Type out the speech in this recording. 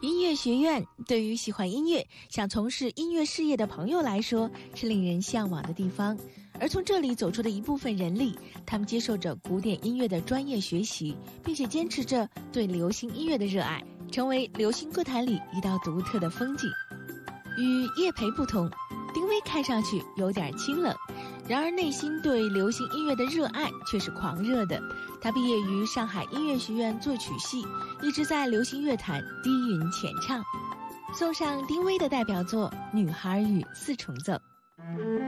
音乐学院对于喜欢音乐、想从事音乐事业的朋友来说，是令人向往的地方。而从这里走出的一部分人里，他们接受着古典音乐的专业学习，并且坚持着对流行音乐的热爱，成为流行歌坛里一道独特的风景。与叶培不同，丁薇看上去有点清冷，然而内心对流行音乐的热爱却是狂热的。他毕业于上海音乐学院作曲系，一直在流行乐坛低吟浅唱。送上丁薇的代表作《女孩与四重奏》。